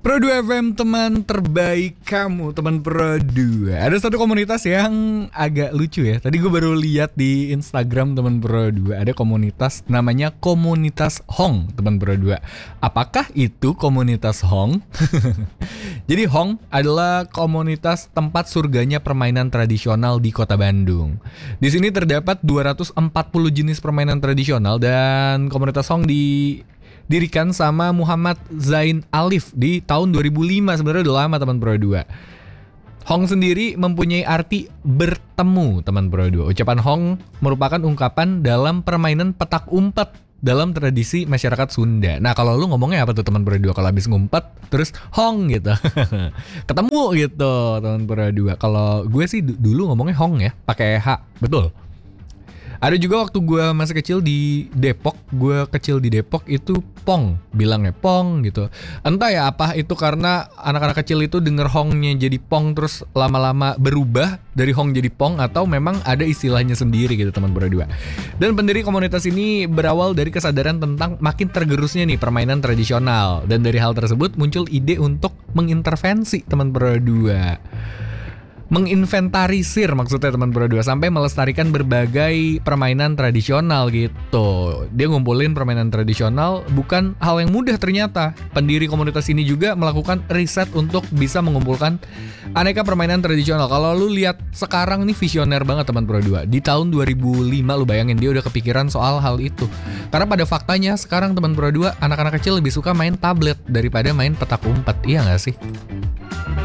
Pro 2 FM, teman terbaik kamu, teman Pro 2. Ada satu komunitas yang agak lucu ya. Tadi gue baru lihat di Instagram teman Pro 2. Ada komunitas namanya Komunitas Hong, teman Pro 2. Apakah itu komunitas Hong? Jadi Hong adalah komunitas tempat surganya permainan tradisional di Kota Bandung. Di sini terdapat 240 jenis permainan tradisional dan komunitas Hong didirikan sama Muhammad Zain Alif di tahun 2005. Sebenarnya udah lama teman Pro 2. Hong sendiri mempunyai arti bertemu teman Pro 2. Ucapan Hong merupakan ungkapan dalam permainan petak umpet dalam tradisi masyarakat Sunda. Nah kalau lu ngomongnya apa tuh teman Pro 2? Kalau habis ngumpet terus Hong gitu. Ketemu gitu teman Pro 2. Kalau gue sih dulu ngomongnya Hong ya, pakai H. Betul. Ada juga waktu gue masih kecil di Depok, itu Pong, bilangnya Pong gitu. Entah ya apa itu karena anak-anak kecil itu denger Hongnya jadi Pong terus lama-lama berubah dari Hong jadi Pong, atau memang ada istilahnya sendiri gitu teman berdua. Dan pendiri komunitas ini berawal dari kesadaran tentang makin tergerusnya nih permainan tradisional, dan dari hal tersebut muncul ide untuk mengintervensi teman berdua. Menginventarisir maksudnya teman Pro 2 sampai melestarikan berbagai permainan tradisional gitu. Dia ngumpulin permainan tradisional bukan hal yang mudah ternyata. Pendiri komunitas ini juga melakukan riset untuk bisa mengumpulkan aneka permainan tradisional. Kalau lu lihat sekarang nih visioner banget teman Pro 2. Di tahun 2005 lu bayangin dia udah kepikiran soal hal itu. Karena pada faktanya sekarang teman Pro 2 anak-anak kecil lebih suka main tablet daripada main petak umpet. Iya gak sih?